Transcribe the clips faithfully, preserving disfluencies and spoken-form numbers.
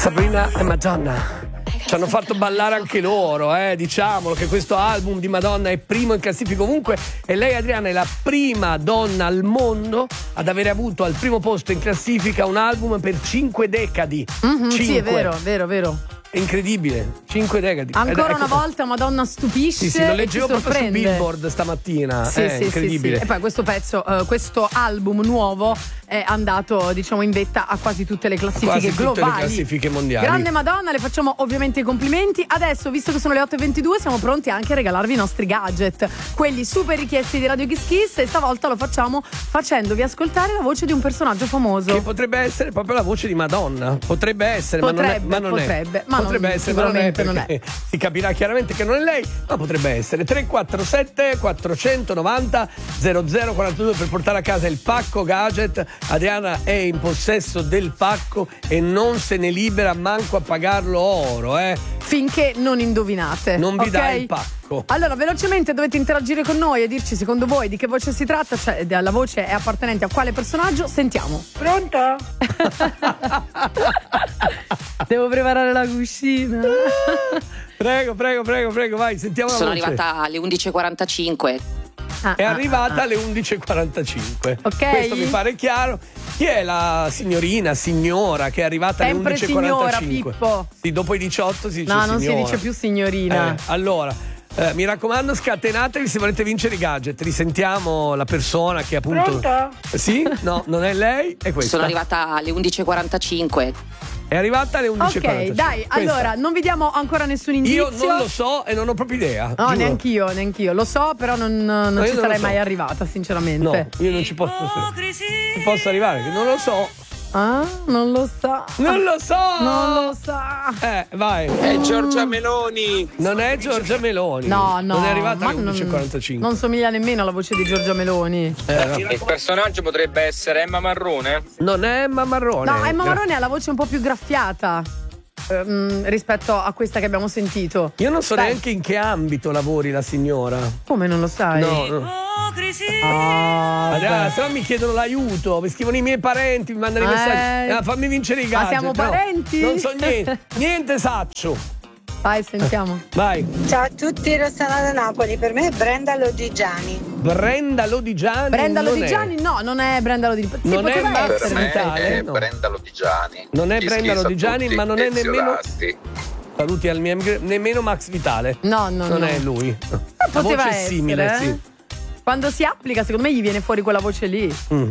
Sabrina e Madonna ci hanno fatto ballare anche loro, eh, diciamolo che questo album di Madonna è primo in classifica ovunque e lei, Adriana, è la prima donna al mondo ad avere avuto al primo posto in classifica un album per cinque decadi. Mm-hmm, cinque. Sì, è vero, vero, vero. È incredibile, cinque decadi. Ancora Ed, una ecco, volta Madonna stupisce. Sì, sì, lo e leggevo ci proprio su sorprende. Billboard stamattina. Sì, è sì, incredibile. sì, sì. E poi questo pezzo, uh, questo album nuovo è andato, diciamo, in vetta a quasi tutte le classifiche Quasi tutte globali. le classifiche mondiali. Grande Madonna, le facciamo ovviamente i complimenti. Adesso, visto che sono le otto e ventidue, siamo pronti anche a regalarvi i nostri gadget, quelli super richiesti di Radio Kiss Kiss, e stavolta lo facciamo facendovi ascoltare la voce di un personaggio famoso. Che potrebbe essere proprio la voce di Madonna. Potrebbe essere, Potrebbe, ma non è. Ma non potrebbe, è. ma potrebbe non, essere, ma non è, sicuramente non perché si capirà chiaramente che non è lei, ma potrebbe essere. tre quattro sette quattrocentonovanta zero zero quarantadue per portare a casa il pacco gadget. Adriana è in possesso del pacco e non se ne libera manco a pagarlo oro, eh. Finché non indovinate. Non vi okay? dà il pacco. Allora, velocemente dovete interagire con noi e dirci secondo voi di che voce si tratta, cioè la voce è appartenente a quale personaggio. Sentiamo. Pronto? Devo preparare la cuscina. Prego, prego, prego, prego, vai, sentiamo la Sono voce. arrivata alle undici e quarantacinque. Ah, È ah, arrivata ah, alle undici e quarantacinque. Ok. Questo mi pare chiaro. Chi è la signorina, signora che è arrivata alle Sempre undici e quarantacinque? signora, Pippo. Sì, dopo i diciotto si dice No, signora. non si dice più signorina. Eh, allora, eh, mi raccomando, scatenatevi se volete vincere i gadget. Risentiamo la persona che appunto. Pronto? Sì? No, non è lei, è questa. Sono arrivata alle undici e quarantacinque. È arrivata alle undici e Ok, quarantacinque. dai, Questa. allora non vi diamo ancora nessun indizio. Io non lo so e non ho proprio idea. No, giuro. neanch'io, neanch'io. Lo so, però non, non No, io ci non sarei lo so. mai arrivata, sinceramente. No, io non ci posso. Ci posso arrivare, che non lo so. Ah, non lo so. Non lo so! Non lo so. Eh, vai. È Giorgia Meloni. Non è Giorgia Meloni. No, no. Non è arrivata ma alle undici e quarantacinque. Non, non somiglia nemmeno alla voce di Giorgia Meloni. Eh, no. Il personaggio potrebbe essere Emma Marrone. Non è Emma Marrone. No, Emma Marrone ha la voce un po' più graffiata ehm, rispetto a questa che abbiamo sentito. Io non so Dai. neanche in che ambito lavori la signora. Come non lo sai? No, no. Ah, Adriana, beh. se no mi chiedono l'aiuto, mi scrivono i miei parenti, mi mandano i Eh. messaggi. Ah, fammi vincere i Ma gadget. siamo No, parenti? non so niente. Niente saccio. Vai, sentiamo. Vai. Ciao a tutti, Rossana da Napoli. Per me è Brenda Lodigiani. Brenda Lodigiani. Brenda non Lodigiani? è. No, non è Brenda Lodigiani. Sì, Non è poteva Max essere. Vitale, è no. Brenda Lodigiani. Non è Chi Brenda schizza Lodigiani, tutti, ma non è Ezio nemmeno- Lasti. Saluti al mio amico, nemmeno Max Vitale. No, no, Non no. è lui. Ma La poteva voce è essere, simile, eh? sì. Quando si applica, secondo me gli viene fuori quella voce lì. Mm.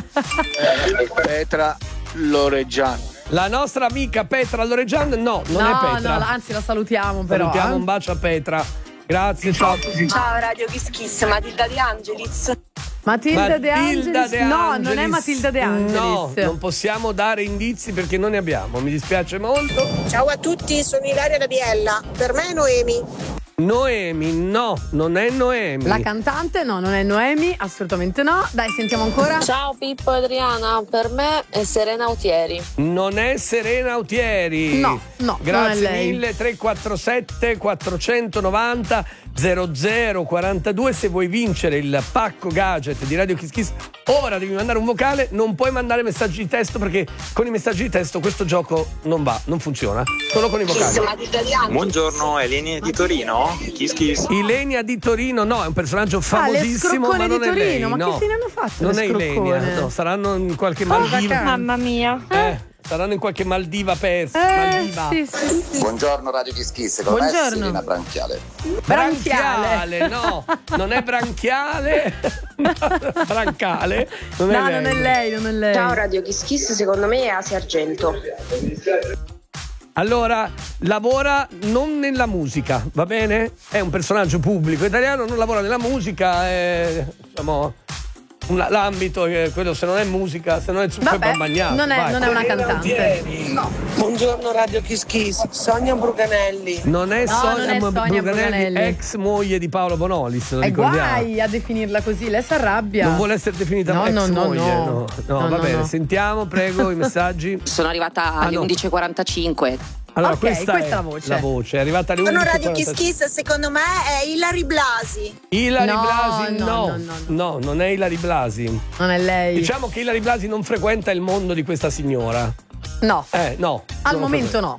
Petra Loreggiani. La nostra amica Petra Loreggian, no, non no, è Petra. no, anzi la salutiamo però. Salutiamo, eh. un bacio a Petra. Grazie, ciao. Ciao Radio Kiss Kiss, Matilda De Angelis. Matilda De Angelis. De No, Angelis. non è Matilda De Angelis. No, non possiamo dare indizi perché non ne abbiamo. Mi dispiace molto. Ciao a tutti, sono Ilaria da Biella. Per me è Noemi. Noemi, no, non è Noemi. La cantante no, non è Noemi, assolutamente no. Dai, sentiamo ancora. Ciao Pippo e Adriana, per me è Serena Autieri. Non è Serena Autieri. No, no, Grazie non è lei. mille. tre quattro sette quattrocentonovanta zero zero quarantadue se vuoi vincere il pacco gadget di Radio Kiss Kiss. Ora devi mandare un vocale, non puoi mandare messaggi di testo perché con i messaggi di testo questo gioco non va, non funziona. Solo con i vocali. Matilda De Angelis. Buongiorno, Eleni di Torino. Kiss Kiss. Ilenia di Torino, no, è un personaggio Ah, le famosissimo, scroccone ma non di è lei. Torino, ma no. che fine hanno fatto? Non le è scroccone? Ilenia, no, saranno in qualche Oh, Maldiva. Mamma mia. Eh, saranno in qualche Maldiva persa. Eh, Maldiva. sì, sì, sì. Buongiorno Radio Kiss Kiss, con me è Buongiorno. Serena Branchiale. Branchiale. no, non è branchiale. Brancale. Non è No, lei. non è lei, non è lei. Ciao Radio Kiss Kiss, secondo me è Asia Argento. Allora, lavora non nella musica, va bene? È un personaggio pubblico italiano, non lavora nella musica, è, diciamo, un- l'ambito, è quello se non è musica, se non è super Vabbè, bagnato. non è, vai. non è una cantante. Buongiorno Radio Kiss Kiss, Sonia Bruganelli. Non è No, Sonia, non è Sonia Bruganelli. ex moglie di Paolo Bonolis, lo E ricordiamo. guai a definirla così, lei si arrabbia. Non vuole essere definita No, ex no, no, moglie, no. no. No, No, va no, bene, no. sentiamo, prego, i messaggi. Sono arrivata alle no. undici e quarantacinque. Allora, Ok, questa, questa è è la voce. La voce è arrivata alle Sono undici e Radio Kiss quarantacinque. Kiss, secondo me è Ilary Blasi. Ilary No, Blasi, no, no. no, no, No, non è Ilary Blasi. Non è lei. Diciamo che Ilary Blasi non frequenta il mondo di questa signora. No. Eh, no. Al non momento no.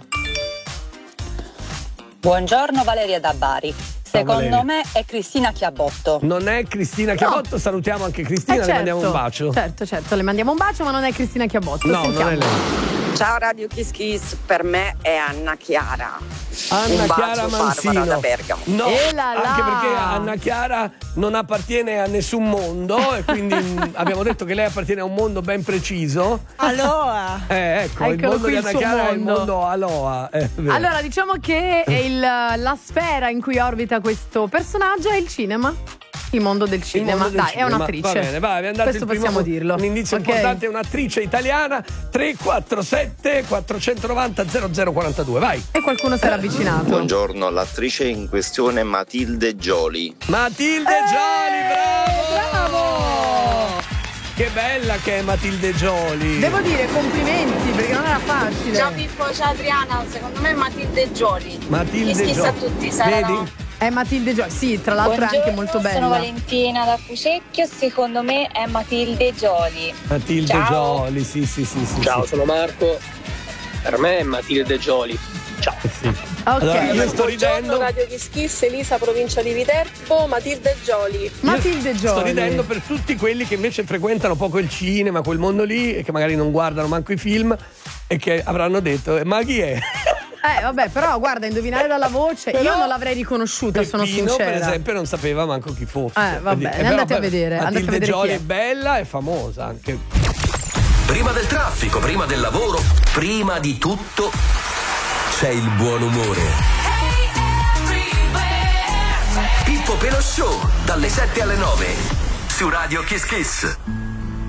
Buongiorno, Valeria da Bari. Secondo Valeria. me è Cristina Chiabotto. Non è Cristina Chiabotto, salutiamo anche Cristina, Eh, le certo. mandiamo un bacio. Certo, certo, le mandiamo un bacio, ma non è Cristina Chiabotto. No, Sentiamo. non è lei. Ciao Radio Kiss Kiss, per me è Anna Chiara. Anna Un bacio, Chiara Mansino. Barbara da Bergamo. No, E là là. anche perché Anna Chiara non appartiene a nessun mondo e quindi mh, abbiamo detto che lei appartiene a un mondo ben preciso. Aloha! Eh, ecco, il Eccolo mondo qui di il Anna suo Chiara è il mondo. mondo Aloha. eh, vero. Allora, diciamo che è il- la sfera in cui orbita questo personaggio è il cinema. Il mondo del Il cinema. mondo del Dai, cinema. è un'attrice. Va bene, vai, abbiamo dato Questo il primo- possiamo dirlo. Un indizio Ok? importante, è un'attrice italiana. tre quattro sette quattrocentonovanta zero zero quarantadue, vai. E qualcuno si era avvicinato. Buongiorno, l'attrice in questione è Matilde Gioli. Matilde Eh, Gioli, bravo! bravo! Che bella che è Matilde Gioli. Devo dire complimenti perché non era facile. Ciao Pippo, ciao Adriana, secondo me è Matilde Gioli. Matilde Kiss Kiss Gioli. a tutti, saranno. Vedi? È Matilde Gioli. Sì, tra l'altro è anche molto bella. Sono Valentina da Fucecchio, secondo me è Matilde Gioli. Matilde Ciao. Gioli, sì, sì, sì, sì. Ciao, sì. sono Marco. Per me è Matilde Gioli. Ciao. Sì. Ok. Allora, io sto Buongiorno ridendo. Radio Kiss Kiss, Elisa, provincia di Viterbo, Matilde Gioli. Matilde Io Gioli. Sto ridendo per tutti quelli che invece frequentano poco il cinema, quel mondo lì, e che magari non guardano manco i film e che avranno detto: ma chi è? Eh, vabbè, però guarda, indovinare dalla voce, Però- io non l'avrei riconosciuta, sono Peppino, sincera. per esempio, non sapeva manco chi fosse. Eh, vabbè, Quindi- andate però, a vedere, andate a Matilde vedere chi Gioli è. è bella e famosa anche. Prima del traffico, prima del lavoro, prima di tutto c'è il buon umore. Pippo Pello Show, dalle sette alle nove, su Radio Kiss Kiss.